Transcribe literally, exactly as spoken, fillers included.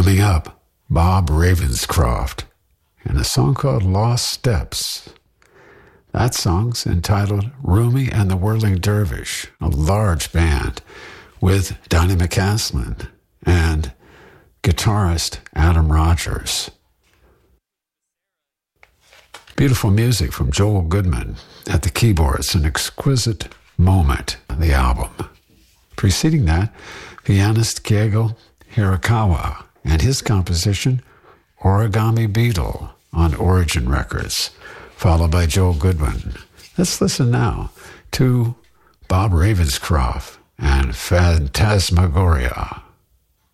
Coming up, Bob Ravenscroft and a song called Lost Steps. That song's entitled Rumi and the Whirling Dervish, a large band with Donny McCaslin and guitarist Adam Rogers. Beautiful music from Joel Goodman at the keyboards, an exquisite moment on the album. Preceding that, pianist Keigo Hirakawa and his composition Origami Beetle on Origin Records, followed by Joel Goodman. Let's listen now to Bob Ravenscroft and Phantasmagoria.